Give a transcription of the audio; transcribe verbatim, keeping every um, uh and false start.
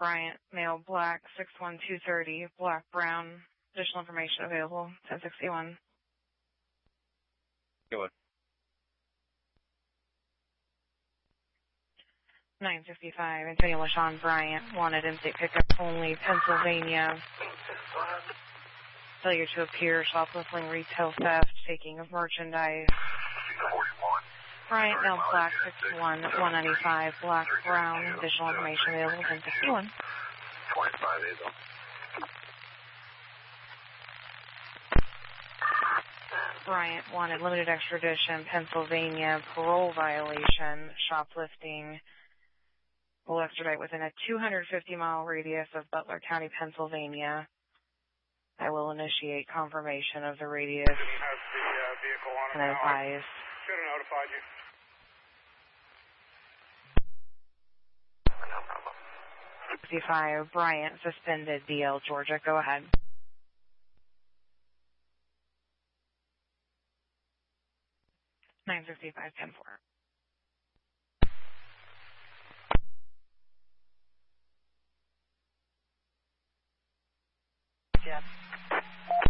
Bryant, male, black, six one two thirty, black, brown. Additional information available, ten sixty-one. Good. nine fifty-five, Antonio LaShawn Bryant, wanted in-state pickup only, Pennsylvania. Failure to appear, shoplifting, retail theft, taking of merchandise. Bryant, male, black, six one, one ninety-five, black, brown. Additional information available, ten sixty-one. twenty-five is on. Bryant wanted limited extradition, Pennsylvania, parole violation, shoplifting. Will extradite within a two hundred fifty mile radius of Butler County, Pennsylvania. I will initiate confirmation of the radius Has the uh, vehicle on and advise. Should have notified you. sixty-five, Bryant, suspended, D L, Georgia. Go ahead. nine fifty-five, ten four. Yeah.